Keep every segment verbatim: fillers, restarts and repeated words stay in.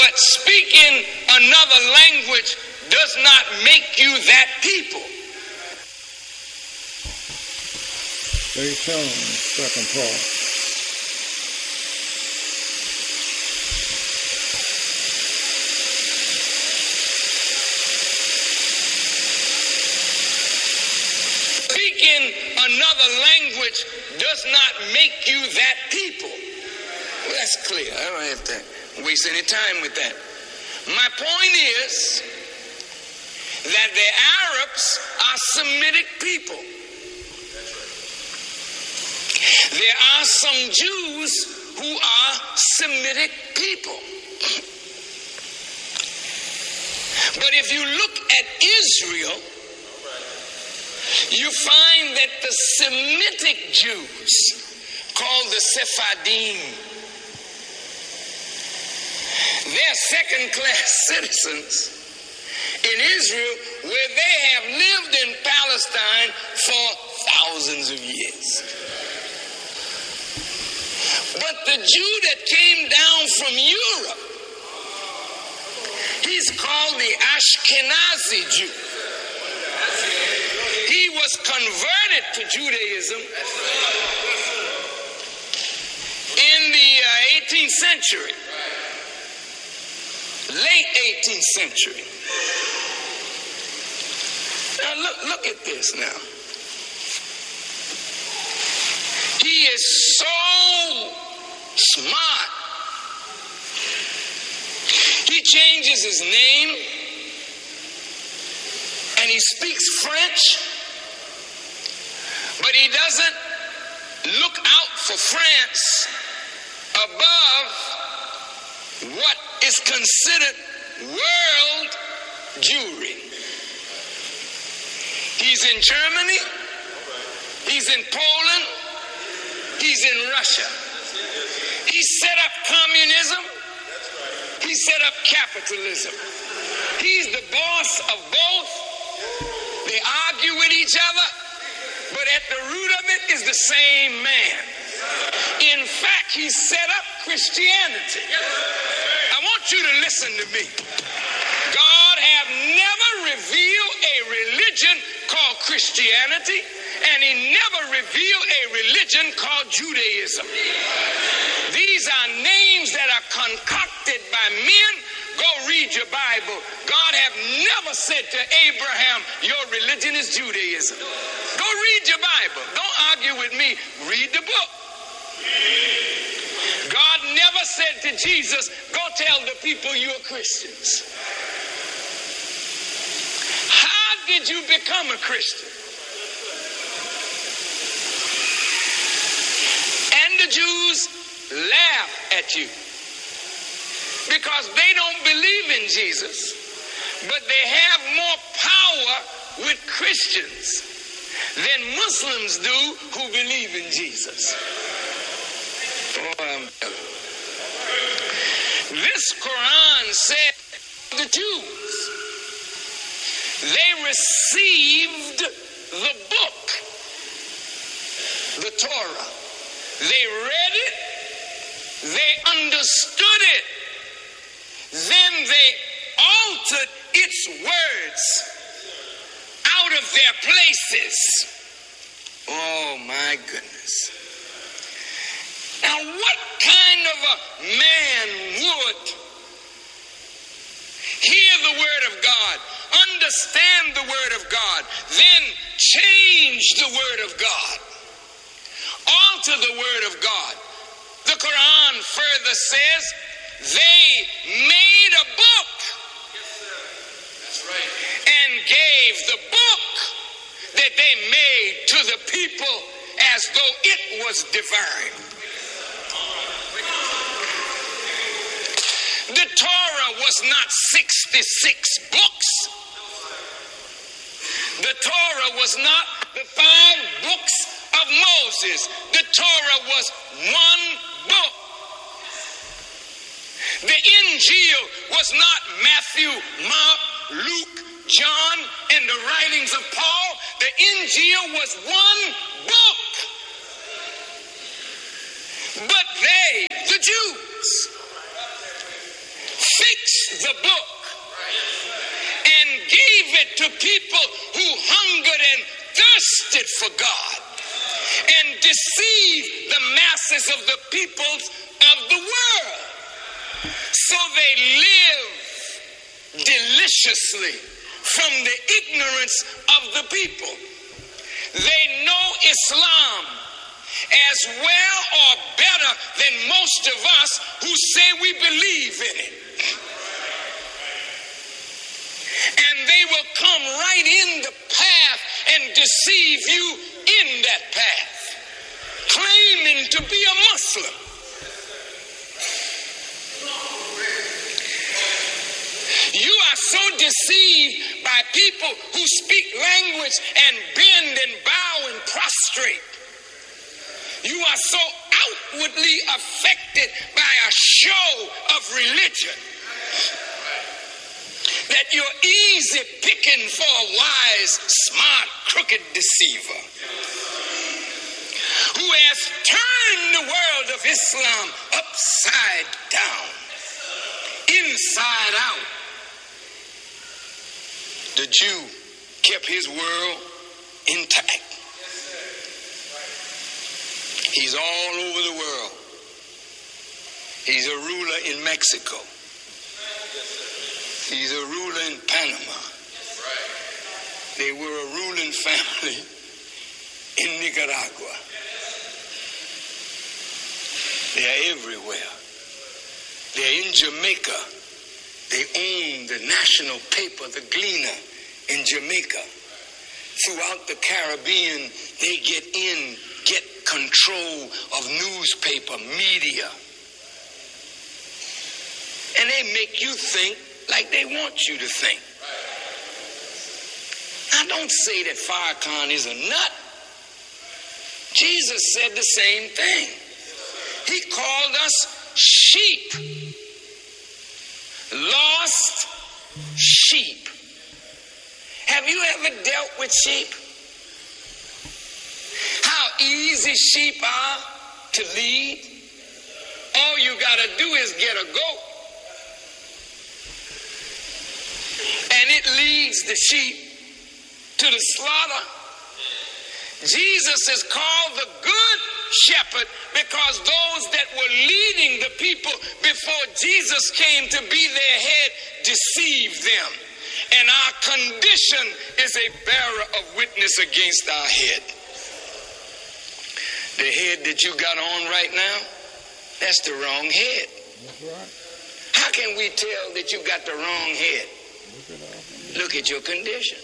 But speaking another language does not make you that people. They tell them, second part. Speaking another language does not make you that people. Well, that's clear. I don't have to waste any time with that. My point is that the Arabs are Semitic people. There are some Jews who are Semitic people. But if you look at Israel, you find that the Semitic Jews, called the Sephardim, they're second-class citizens in Israel, where they have lived in Palestine for thousands of years. But the Jew that came down from Europe, he's called the Ashkenazi Jew. He was converted to Judaism in the uh, eighteenth century, late eighteenth century. Now look, look at this now. He is so smart. He changes his name and he speaks French, but he doesn't look out for France above what is considered world Jewry. He's in Germany, he's in Poland, he's in Russia. He set up communism, he set up capitalism. He's the boss of both. They argue with each other, but at the root of it is the same man. In fact, he set up Christianity. I want you to listen to me. God have never revealed a religion called Christianity, and he never revealed a religion called Judaism. These are names that are concocted by men. Go read your Bible. God have never said to Abraham, your religion is Judaism. Go read your Bible. Don't argue with me. Read the book. God never said to Jesus, go tell the people you're Christians. How did you become a Christian? And the Jews laugh at you because they don't believe in Jesus, but they have more power with Christians than Muslims do who believe in Jesus. Oh, um, this Quran said the Jews, they received the book, the Torah. They read it, they understood it, then they altered its words out of their places. Oh my goodness. Now what kind of a man would hear the word of God, understand the word of God, then change the word of God, alter the word of God? The Quran further says they made a book. Yes, sir. That's right. And gave the book that they made to the people as though it was divine. The Torah was not sixty-six books. The Torah was not the five books of Moses. The Torah was one book. The Injil was not Matthew, Mark, Luke, John, and the writings of Paul. The Injil was one book. But they, the Jews, fixed to people who hungered and thirsted for God and deceived the masses of the peoples of the world. So they live deliciously from the ignorance of the people. They know Islam as well or better than most of us who say we believe in it. And they will come right in the path and deceive you in that path, claiming to be a Muslim. You are so deceived by people who speak language and bend and bow and prostrate. You are so outwardly affected by a show of religion that you're easy picking for a wise, smart, crooked deceiver who has turned the world of Islam upside down, inside out. The Jew kept his world intact. He's all over the world. He's a ruler in Mexico. He's a ruler in Panama. They were a ruling family in Nicaragua. They are everywhere. They're in Jamaica. They own the national paper, the Gleaner, in Jamaica. Throughout the Caribbean, they get in, get control of newspaper, media. And they make you think like they want you to think. Now, don't say that Farrakhan is a nut. Jesus said the same thing. He called us sheep. Lost sheep. Have you ever dealt with sheep? How easy sheep are to lead. All you gotta do is get a goat, and it leads the sheep to the slaughter. Jesus is called the Good Shepherd because those that were leading the people before Jesus came to be their head deceived them. And our condition is a bearer of witness against our head. The head that you got on right now, that's the wrong head. That's right. How can we tell that you got the wrong head? Look at our Look at your condition.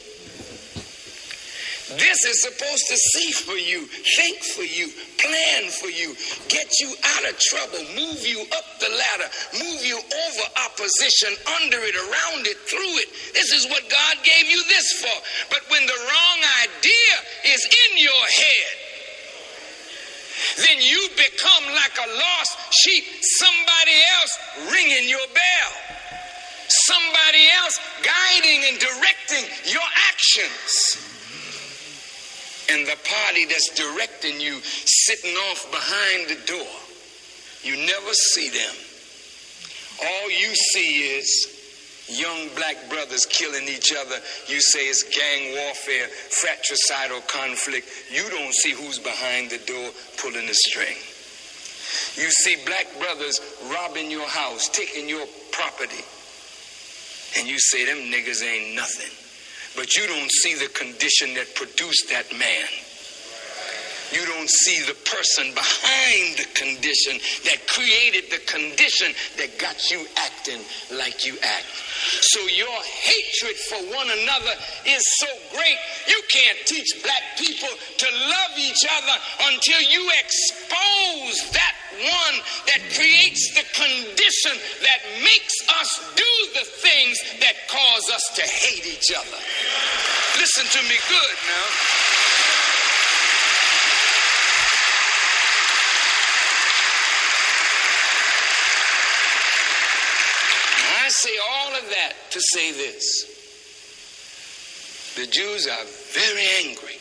This is supposed to see for you, think for you, plan for you, get you out of trouble, move you up the ladder, move you over opposition, under it, around it, through it. This is what God gave you this for. But when the wrong idea is in your head, then you become like a lost sheep, somebody else ringing your bell, somebody else guiding and directing your actions. And the party that's directing you sitting off behind the door, you never see them. All you see is young black brothers killing each other. You say it's gang warfare, fratricidal conflict. You don't see who's behind the door pulling the string. You see black brothers robbing your house, taking your property. And you say them niggas ain't nothing. But you don't see the condition that produced that man. You don't see the person behind the condition that created the condition that got you acting like you act. So your hatred for one another is so great, you can't teach black people to love each other until you expose that one that creates the condition that makes us do the things that cause us to hate each other. Listen to me good now. I say all of that to say this. The Jews are very angry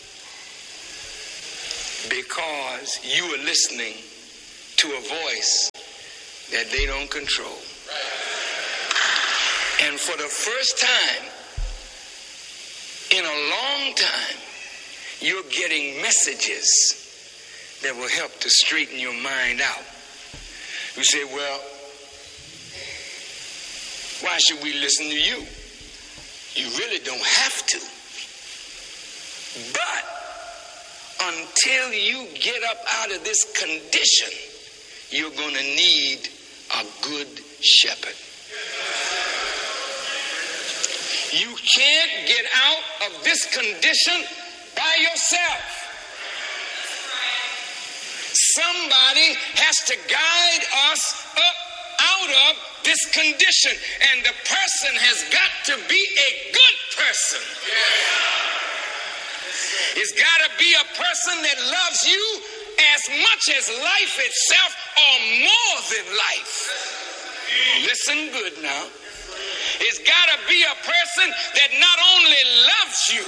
because you are listening to a voice that they don't control. And for the first time in a long time, you're getting messages that will help to straighten your mind out. You say, well, why should we listen to you? You really don't have to. But until you get up out of this condition, you're going to need a good shepherd. You can't get out of this condition by yourself. Somebody has to guide us up out of this condition, and the person has got to be a good person. It's got to be a person that loves you as much as life itself, or more than life. Listen good now. It's got to be a person that not only loves you,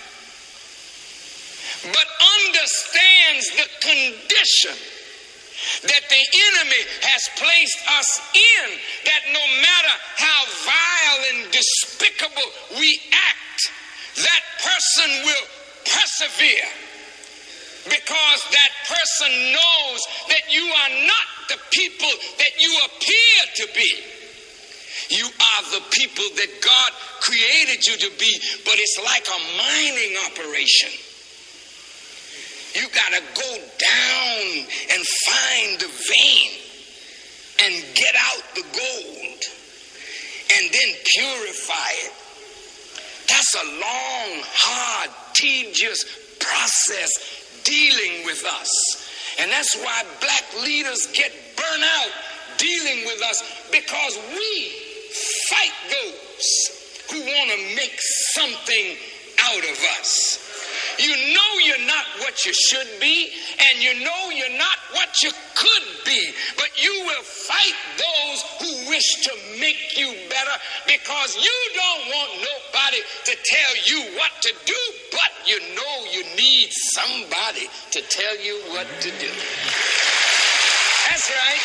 but understands the condition that the enemy has placed us in, that no matter how vile and despicable we act, that person will persevere, because that person knows that you are not the people that you appear to be. You are the people that God created you to be, but it's like a mining operation. You got to go down and find the vein and get out the gold and then purify it. That's a long, hard, tedious process dealing with us. And that's why black leaders get burnt out dealing with us, because we fight those who want to make something out of us. You know you're not what you should be, and you know you're not what you could be, but you will fight those who wish to make you better, because you don't want nobody to tell you what to do, but you know you need somebody to tell you what to do. That's right.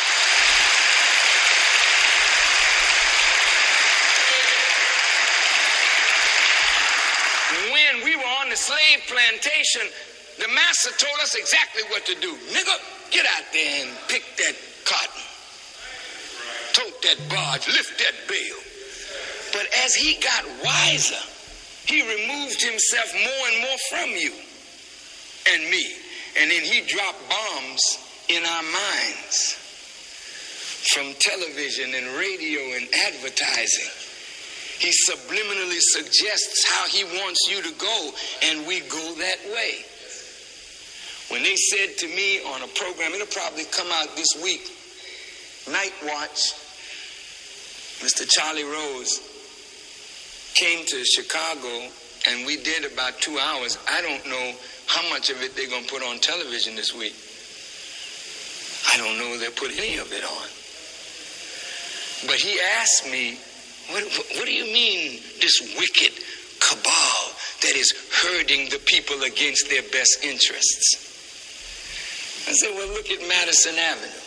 When we were on the slave plantation, the master told us exactly what to do. Nigga, get out there and pick that cotton. Tote that barge, lift that bale. But as he got wiser, he removed himself more and more from you and me. And then he dropped bombs in our minds from television and radio and advertising. He subliminally suggests how he wants you to go, and we go that way. When they said to me on a program, it'll probably come out this week, Night Watch, Mister Charlie Rose came to Chicago, and we did about two hours. I don't know how much of it they're going to put on television this week. I don't know if they'll put any of it on. But he asked me, What, what do you mean, this wicked cabal that is herding the people against their best interests? I said, well, look at Madison Avenue.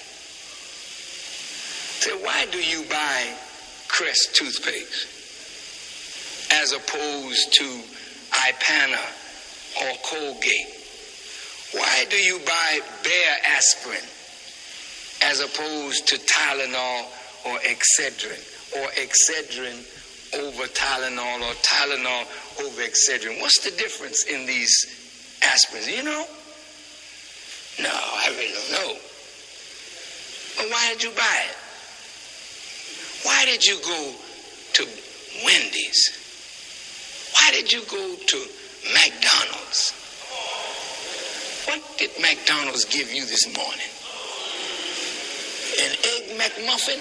I said, why do you buy Crest toothpaste as opposed to Ipana or Colgate? Why do you buy Bayer aspirin as opposed to Tylenol or Excedrin? Or Excedrin over Tylenol, or Tylenol over Excedrin? What's the difference in these aspirins? You know? No, I really don't know. Well, why did you buy it? Why did you go to Wendy's? Why did you go to McDonald's? What did McDonald's give you this morning? An Egg McMuffin?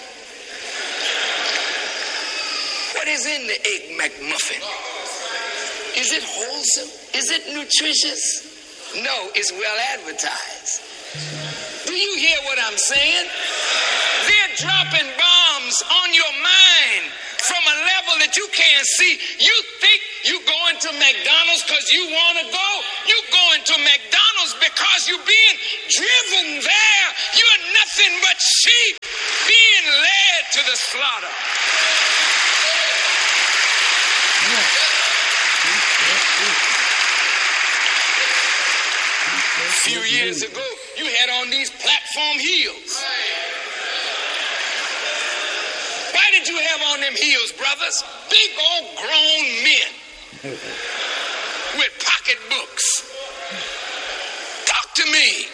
What is in the Egg McMuffin? Is it wholesome? Is it nutritious? No, it's well advertised. Do you hear what I'm saying? They're dropping bombs on your mind from a level that you can't see. You think you're going to McDonald's because you want to go. You're going to McDonald's because you're being driven there. You're nothing but sheep being led to the slaughter. few years ago, you had on these platform heels. Why did you have on them heels, brothers? Big old grown men with pocketbooks. Talk to me.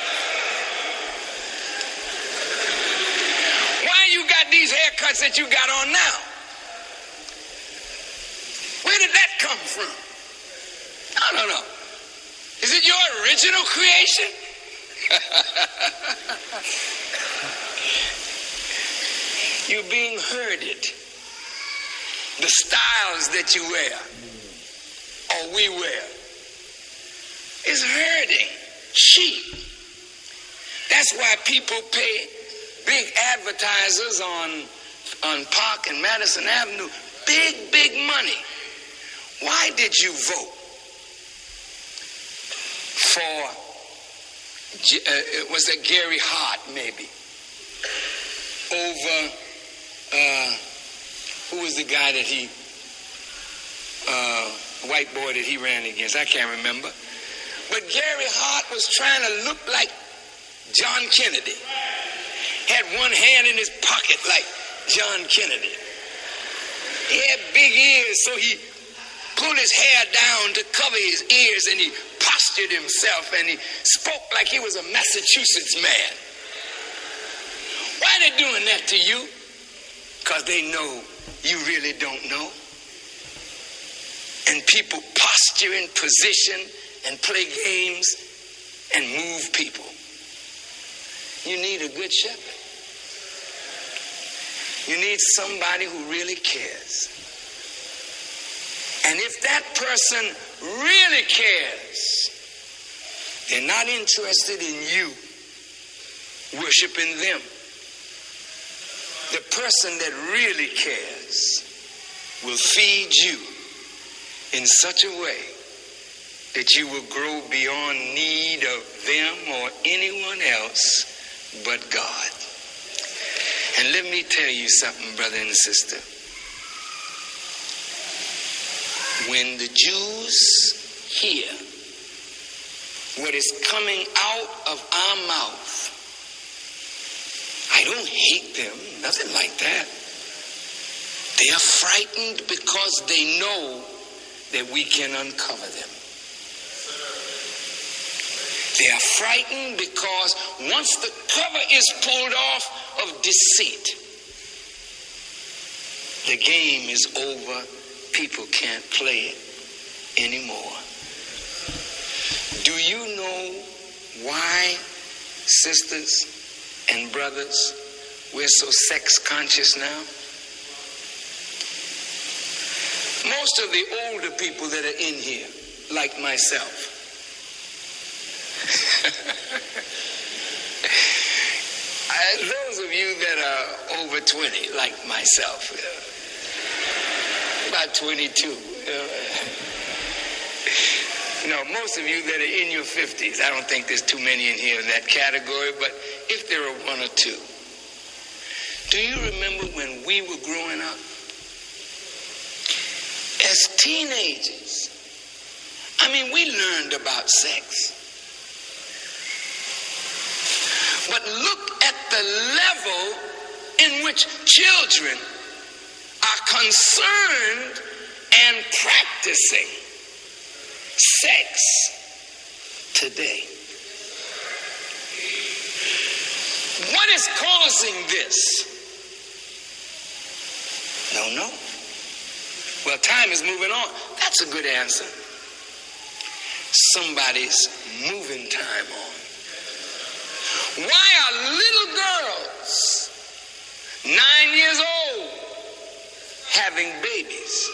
Why you got these haircuts that you got on now? Where did that come from? I don't know. Is it your original creation? You're being herded. The styles that you wear or we wear is herding sheep. That's why people pay big advertisers on, on Park and Madison Avenue big, big money. Why did you vote for, uh, was that Gary Hart maybe, over, uh, who was the guy that he, uh, white boy that he ran against? I can't remember. But Gary Hart was trying to look like John Kennedy. Had one hand in his pocket like John Kennedy. He had big ears, so he pulled his hair down to cover his ears, and he postured himself, and he spoke like he was a Massachusetts man. Why are they doing that to you? Because they know you really don't know. And people posture in position and play games and move people. You need a good shepherd. You need somebody who really cares. And if that person really cares, they're not interested in you worshiping them. The person that really cares will feed you in such a way that you will grow beyond need of them or anyone else but God. And let me tell you something, brother and sister. When the Jews hear what is coming out of our mouth, I don't hate them, nothing like that. They are frightened because they know that we can uncover them. They are frightened because once the cover is pulled off of deceit, the game is over. People can't play it anymore. Do you know why, sisters and brothers, we're so sex conscious now? Most of the older people that are in here, like myself, uh, those of you that are over twenty, like myself, uh, about twenty-two. Uh, no, most of you that are in your fifties, I don't think there's too many in here in that category, but if there are one or two, do you remember when we were growing up? As teenagers, I mean, we learned about sex. But look at the level in which children are concerned and practicing sex today. What is causing this? No, no. Well, time is moving on. That's a good answer. Somebody's moving time on. Why are little girls, nine years old, having babies?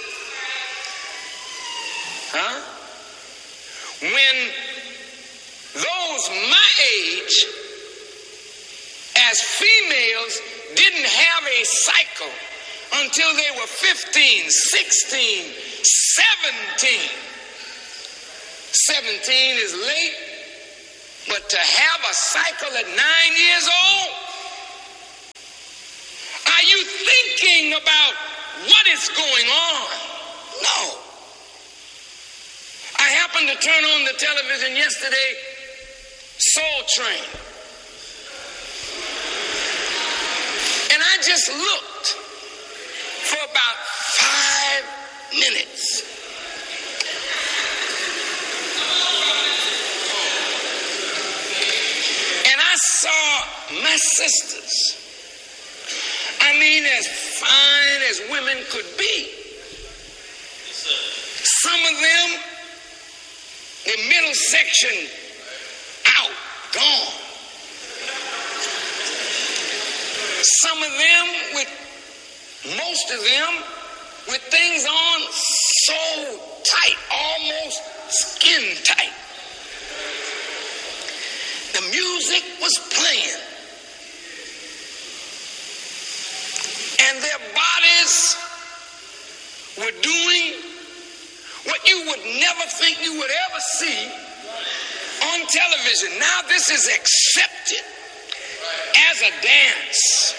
Huh? When those my age, as females, didn't have a cycle until they were fifteen, sixteen, seventeen. seventeen is late, but to have a cycle at nine years old, are you thinking about what is going on? No. I happened to turn on the television yesterday, Soul Train. And I just looked for about five minutes. And I saw my sisters. I mean, as fine as women could be. Some of them, the middle section out, gone. Some of them with, most of them with things on so tight, almost skin tight. The music was playing. And their bodies were doing what you would never think you would ever see on television. Now this is accepted as a dance.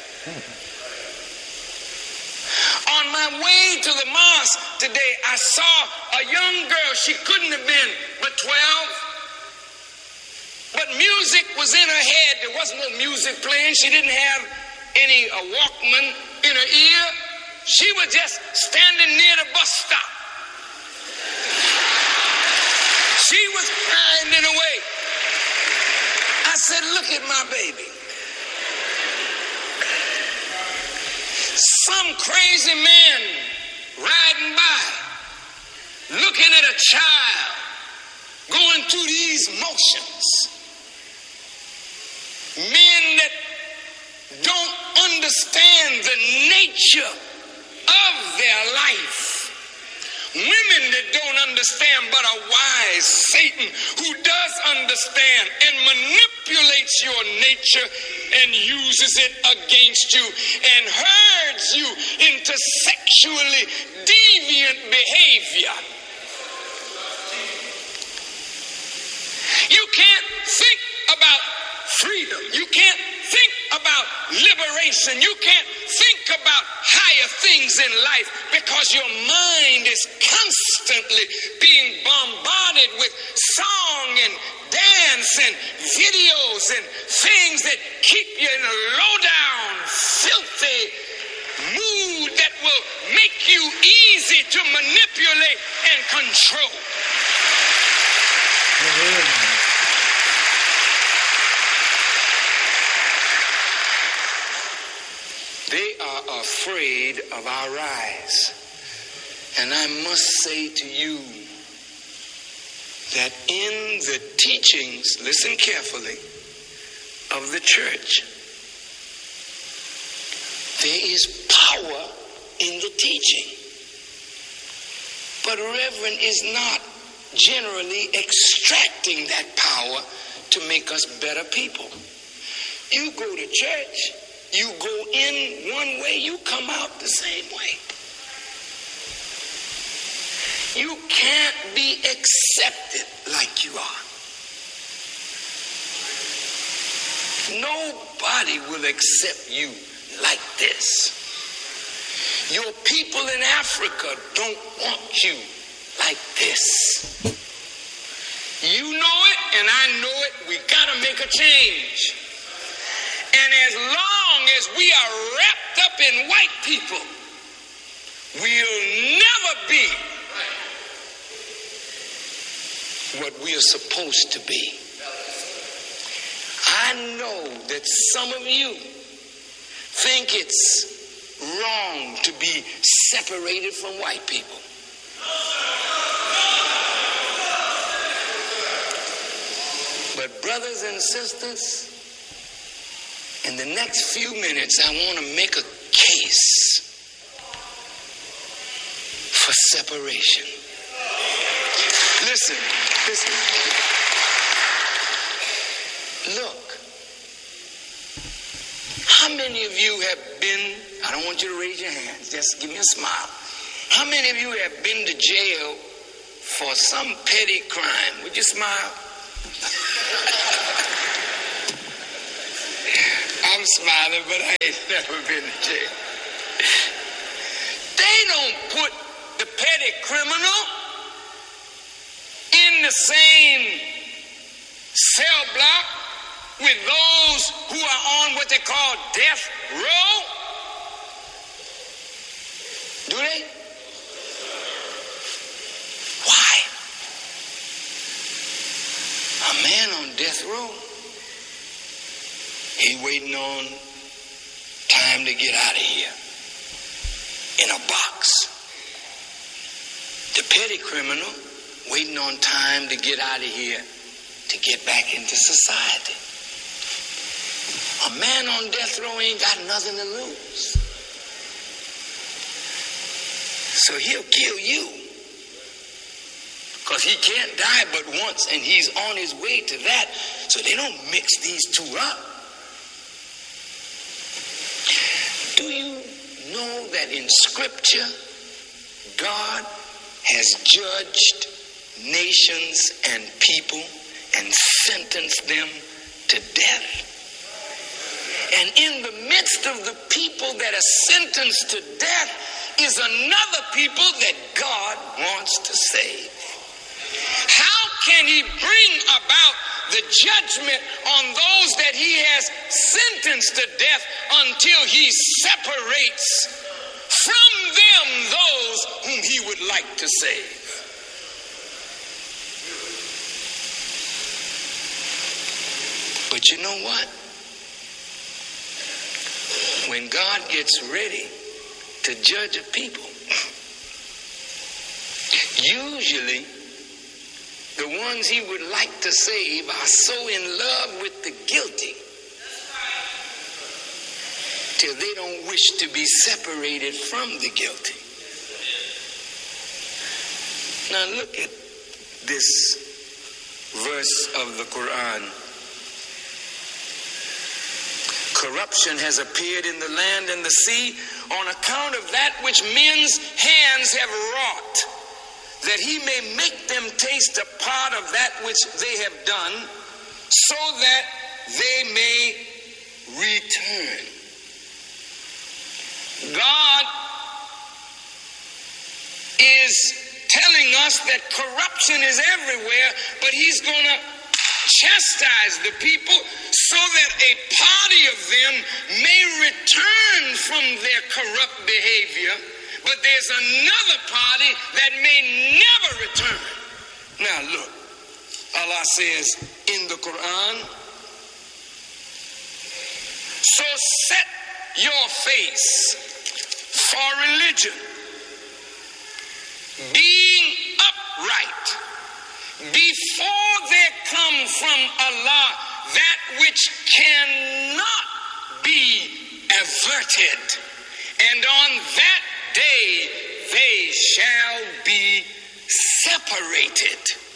On my way to the mosque today, I saw a young girl. She couldn't have been but twelve. But music was in her head. There wasn't no music playing. She didn't have any a Walkman in her ear. She was just standing near the bus stop. She was grinding away. I said, look at my baby. Some crazy man riding by, looking at a child, going through these motions. Men that don't understand the nature of their life. Women that don't understand, but a wise Satan who does understand and manipulates your nature and uses it against you and herds you into sexually deviant behavior. You can't think about freedom. You can't think about liberation. You can't think about higher things in life because your mind is constantly being bombarded with song and dance and videos and things that keep you in a low-down, filthy mood that will make you easy to manipulate and control. Mm-hmm. They are afraid of our rise. And I must say to you that in the teachings, listen carefully, of the church, there is power in the teaching. But Reverend is not generally extracting that power to make us better people. You go to church, you go in one way, you come out the same way. You can't be accepted like you are. Nobody will accept you like this. Your people in Africa don't want you like this. You know it, and I know it. We gotta make a change. And as long as we are wrapped up in white people, we'll never be what we are supposed to be. I know that some of you think it's wrong to be separated from white people. But brothers and sisters, in the next few minutes, I want to make a case for separation. Listen, listen. Look, how many of you have been, I don't want you to raise your hands, just give me a smile. How many of you have been to jail for some petty crime? Would you smile? I'm smiling, but I ain't never been to jail. They don't put the petty criminal in the same cell block with those who are on what they call death row? Do they? Why? A man on death row, he waiting on time to get out of here in a box. The petty criminal waiting on time to get out of here to get back into society. A man on death row ain't got nothing to lose. So he'll kill you. Because he can't die but once, and he's on his way to that. So they don't mix these two up. Do you know that in Scripture, God has judged nations and people and sentenced them to death? And in the midst of the people that are sentenced to death is another people that God wants to save. How can he bring about the judgment on those that he has sentenced to death until he separates from them those whom he would like to save? But you know what? When God gets ready to judge a people, usually the ones he would like to save are so in love with the guilty till they don't wish to be separated from the guilty. Now look at this verse of the Quran. Corruption has appeared in the land and the sea on account of that which men's hands have wrought, that he may make them taste a part of that which they have done, so that they may return. God is telling us that corruption is everywhere, but he's going to chastise the people so that a party of them may return from their corrupt behavior, but there's another party that may never return. Now look, Allah says in the Quran, so set your face for religion, being upright, before there come from Allah that which cannot be averted, and on that day they shall be separated.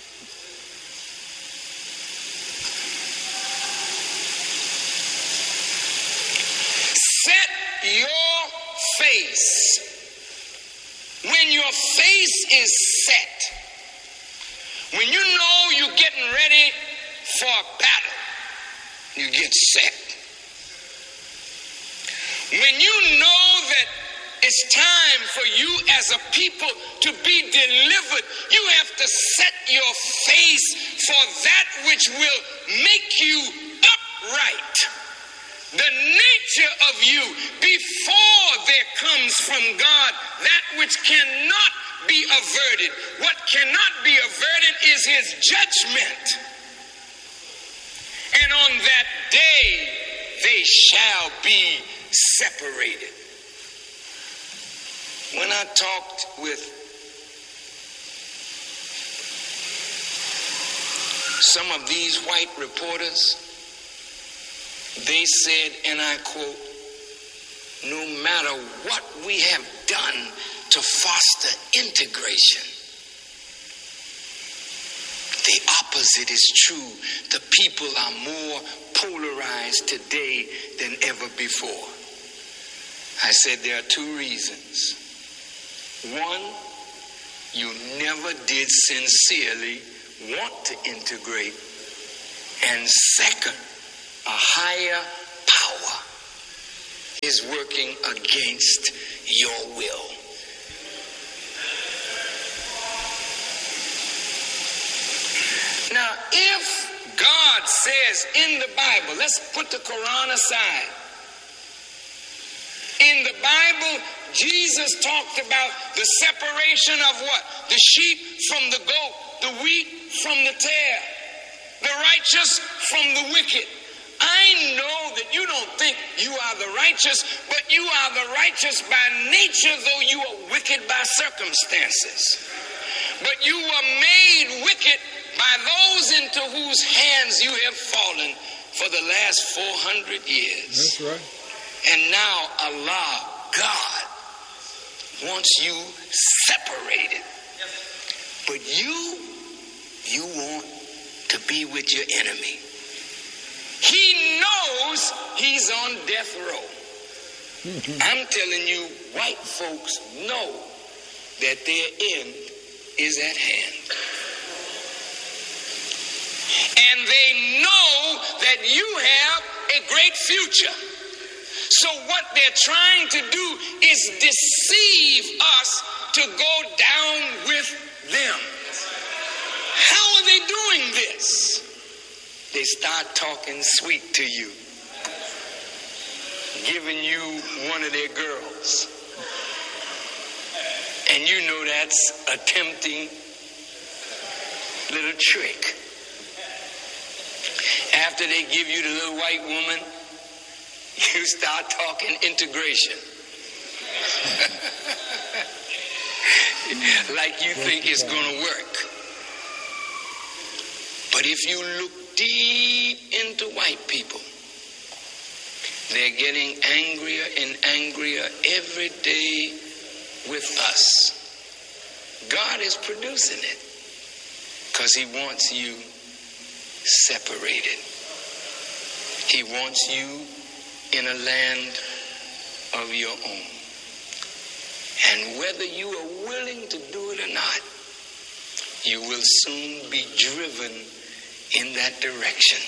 Set your face. When your face is set, when you know you're getting ready for a battle, you get set. When you know that it's time for you as a people to be delivered, you have to set your face for that which will make you upright. The nature of you before there comes from God that which cannot be averted. What cannot be averted is his judgment. And on that day they shall be separated. When I talked with some of these white reporters, they said, and I quote, no matter what we have done to foster integration, the opposite is true. The people are more polarized today than ever before. I said there are two reasons. One, you never did sincerely want to integrate. And second, a higher power is working against your will. Now, if God says in the Bible, let's put the Quran aside. In the Bible, Jesus talked about the separation of what? The sheep from the goat, the wheat from the tare, the righteous from the wicked. I know that you don't think you are the righteous, but you are the righteous by nature, though you are wicked by circumstances. But you were made wicked by those into whose hands you have fallen for the last four hundred years. That's right. And now Allah, God, wants you separated. But you, you want to be with your enemy. He knows he's on death row. I'm telling you, white folks know that their end is at hand. And they know that you have a great future. So what they're trying to do is deceive us to go down with them. How are they doing this? They start talking sweet to you, giving you one of their girls. And you know that's a tempting little trick. After they give you the little white woman, you start talking integration. Like you think it's going to work. But if you look deep into white people, they're getting angrier and angrier every day with us. God is producing it because he wants you separated. He wants you in a land of your own. And whether you are willing to do it or not, you will soon be driven in that direction.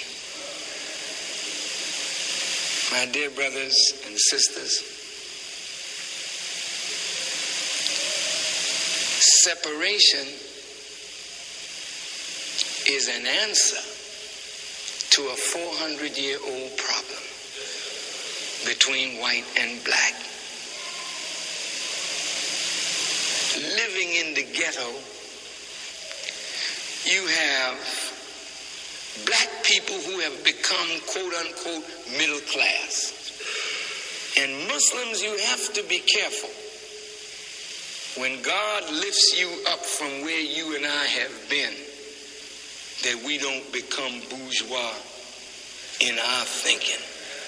My dear brothers and sisters, separation is an answer to a four hundred year old problem between white and black. Living in the ghetto, you have black people who have become quote unquote middle class. And Muslims, you have to be careful. When God lifts you up from where you and I have been, that we don't become bourgeois in our thinking.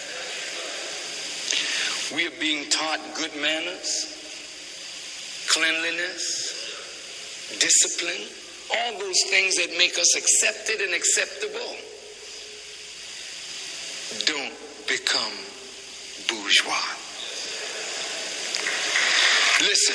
We are being taught good manners, cleanliness, discipline, all those things that make us accepted and acceptable. Don't become bourgeois. Listen.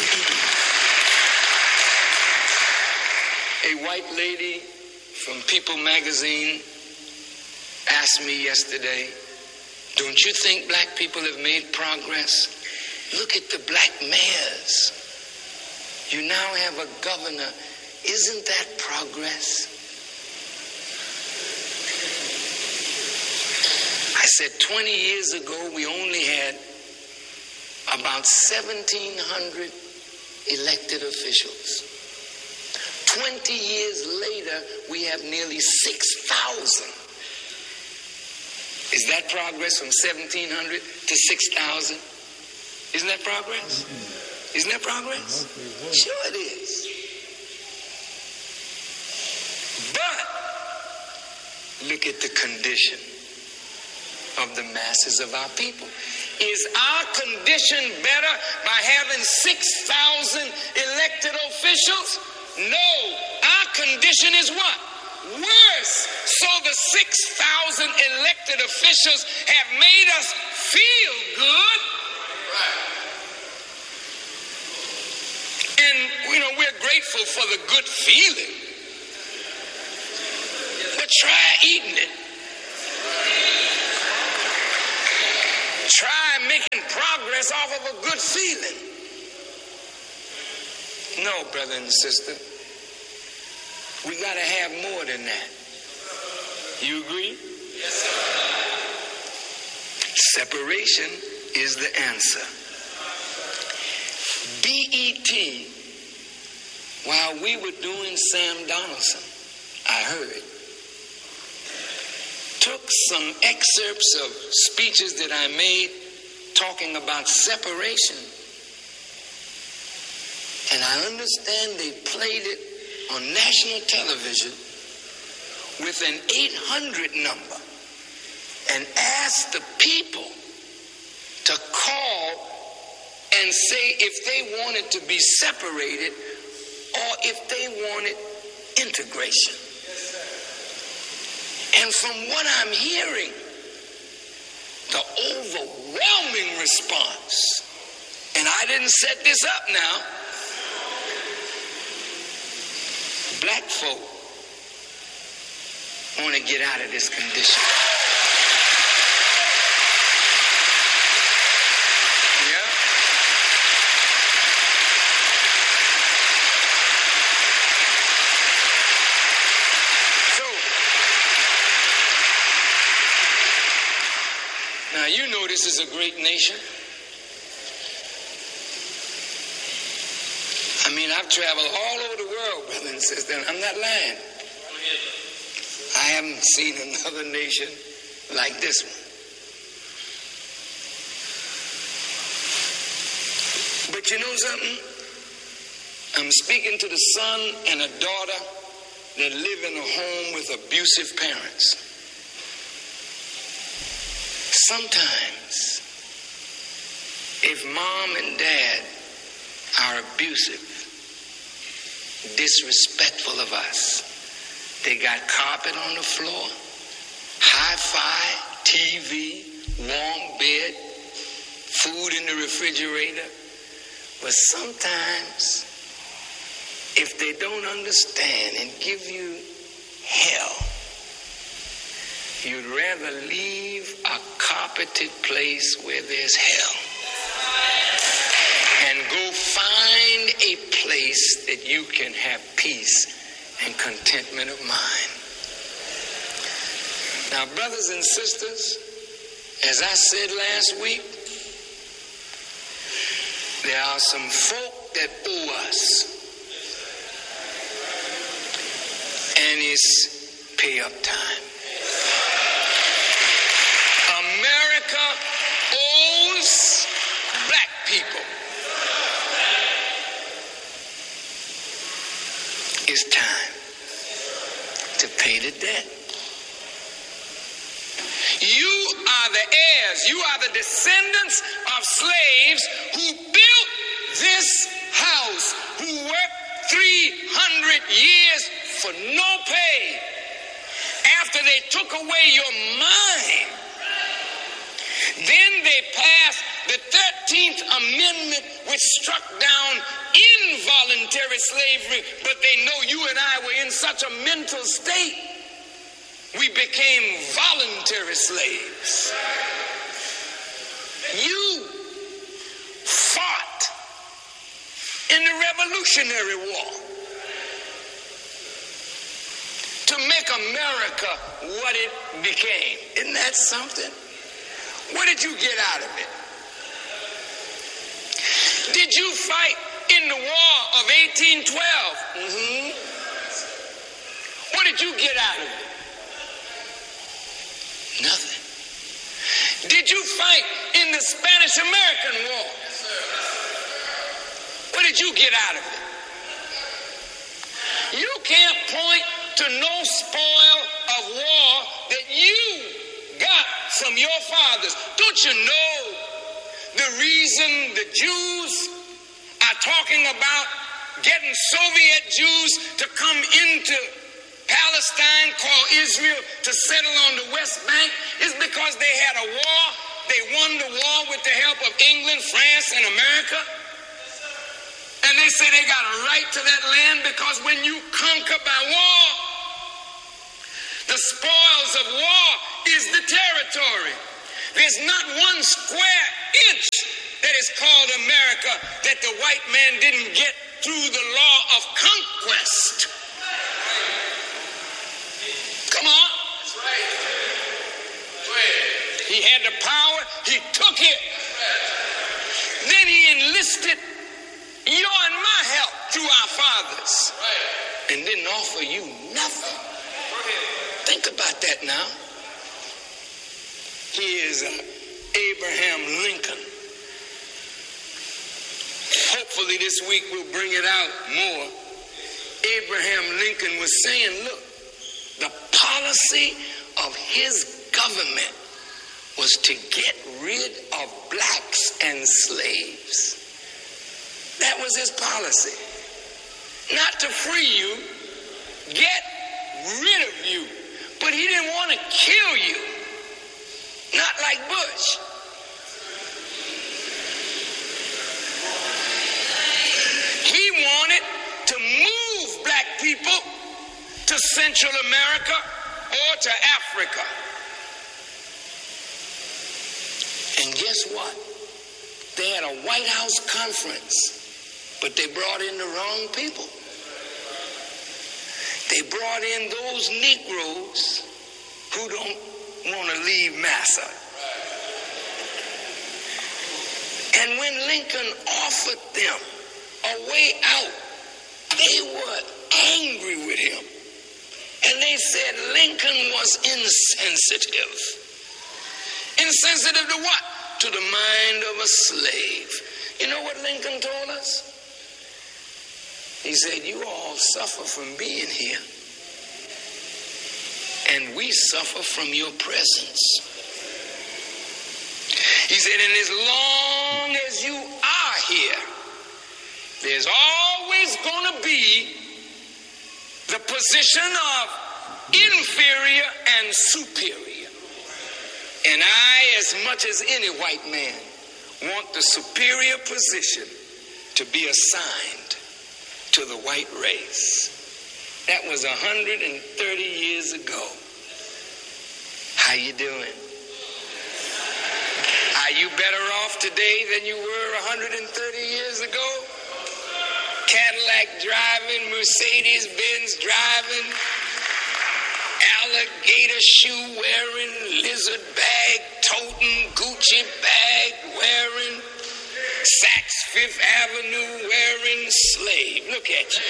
A white lady from People magazine asked me yesterday, don't you think black people have made progress? Look at the black mayors. You now have a governor. Isn't that progress? I said twenty years ago we only had about seventeen hundred elected officials. twenty years later we have nearly six thousand. Is that progress from seventeen hundred to six thousand? Isn't that progress? Isn't that progress? Sure it is. But look at the condition of the masses of our people. Is our condition better by having six thousand elected officials? No. Our condition is what? Worse. So the six thousand elected officials have made us feel good. And, you know, we're grateful for the good feeling. But try eating it. Try making progress off of a good feeling. No, brother and sister. We got to have more than that. You agree? Yes, sir. Separation is the answer. B E T, while we were doing Sam Donaldson, I heard, took some excerpts of speeches that I made talking about separation, and I understand they played it on national television with an eight hundred number and asked the people to call and say if they wanted to be separated or if they wanted integration. And from what I'm hearing, the overwhelming response, and I didn't set this up now, black folk want to get out of this condition. Yeah. So, now you know this is a great nation. I mean, I've traveled all over the world, brother and sister, and I'm not lying. I haven't seen another nation like this one. But you know something? I'm speaking to the son and a daughter that live in a home with abusive parents. Sometimes, if mom and dad are abusive, disrespectful of us, they got carpet on the floor, hi-fi, T V, warm bed, food in the refrigerator. But sometimes, if they don't understand and give you hell, you'd rather leave a carpeted place where there's hell and go find a place that you can have peace and contentment of mind. Now, brothers and sisters, as I said last week, there are some folk that owe us, and it's pay up time. America owes black people. It's time to pay the debt. You are the heirs. You are the descendants of slaves who built this house, who worked three hundred years for no pay. After they took away your mind, then they passed the thirteenth Amendment, which struck down involuntary slavery, but they know you and I were in such a mental state, we became voluntary slaves. You fought in the Revolutionary War to make America what it became. Isn't that something? What did you get out of it? Did you fight in the War of eighteen twelve? Mm-hmm. What did you get out of it? Nothing. Did you fight in the Spanish-American War? What did you get out of it? You can't point to no spoil of war that you got from your fathers. Don't you know the reason the Jews are talking about getting Soviet Jews to come into Palestine, called Israel, to settle on the West Bank is because they had a war. They won the war with the help of England, France, and America. And they say they got a right to that land because when you conquer by war, the spoils of war is the territory. There's not one square inch that is called America that the white man didn't get through the law of conquest. Come on. He had the power. He took it. Then he enlisted your and my help through our fathers and didn't offer you nothing. Think about that now. Here's uh, Abraham Lincoln. Hopefully this week we'll bring it out more. Abraham Lincoln was saying, look, the policy of his government was to get rid of blacks and slaves. That was his policy. Not to free you, get rid of you. But he didn't want to kill you. Not like Bush. He wanted to move black people to Central America or to Africa. And guess what? They had a White House conference, but they brought in the wrong people. They brought in those Negroes who don't want to leave Massa. And when Lincoln offered them a way out, they were angry with him. And they said Lincoln was insensitive. Insensitive to what? To the mind of a slave. You know what Lincoln told us? He said, you all suffer from being here. And we suffer from your presence. He said, and as long as you are here, there's always going to be the position of inferior and superior. And I, as much as any white man, want the superior position to be assigned to the white race. That was one hundred thirty years ago. How you doing? Are you better off today than you were one hundred thirty years ago? Cadillac driving, Mercedes-Benz driving, alligator shoe wearing, lizard bag toting, Gucci bag wearing, Saks Fifth Avenue wearing slave. Look at you.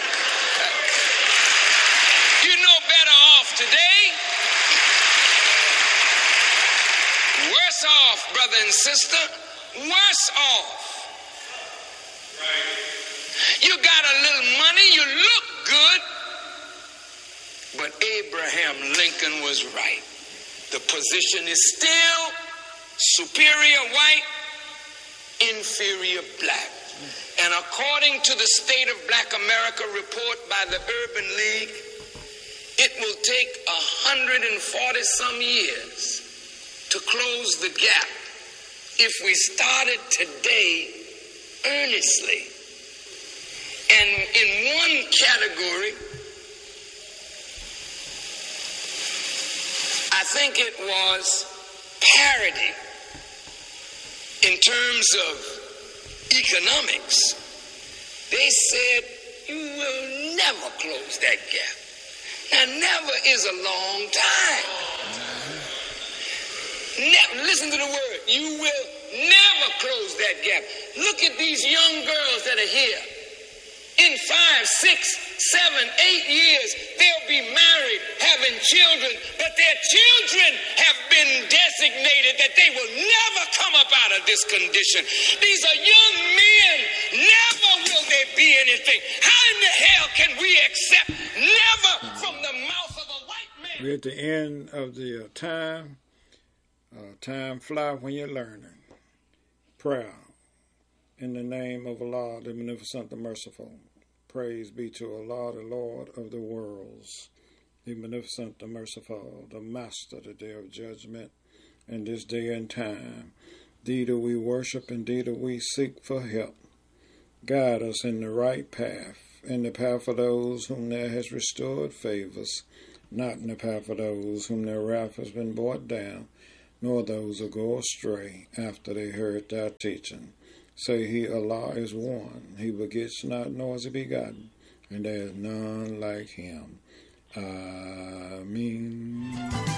You're no better off today. Worse off, brother and sister. Worse off. You got a little money, you look good. But Abraham Lincoln was right. The position is still superior white, inferior black. And according to the State of Black America report by the Urban League, it will take one hundred forty some years to close the gap if we started today earnestly. And in one category, I think it was parity in terms of economics. They said you will never close that gap. Now, never is a long time. Never, listen to the word. You will never close that gap. Look at these young girls that are here. In five, six, seven, eight years, they'll be married, having children, but their children have been designated that they will never come up out of this condition. These are young men. Never will there be anything. How in the hell can we accept never from the mouth of a white man? We're at the end of the uh, time. Uh, time flies when you're learning. Prayer. In the name of Allah, the Beneficent, the Merciful. Praise be to Allah, the Lord of the worlds, the Beneficent, the Merciful, the Master, the Day of Judgment, and this day and time. Thee do we worship, and thee do we seek for help. Guide us in the right path, in the path of those whom thou hast restored favors, not in the path of those whom their wrath has been brought down, nor those who go astray after they heard thy teaching. Say he, Allah, is one. He begets not, nor is he begotten, and there is none like him. Ameen.